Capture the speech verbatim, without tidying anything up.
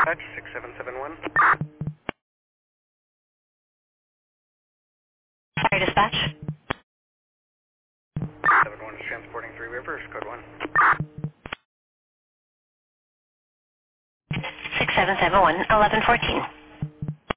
Dispatch, six seven seven one. Sorry, dispatch. seven one is transporting Three Rivers, code one. six seven seven one, eleven fourteen.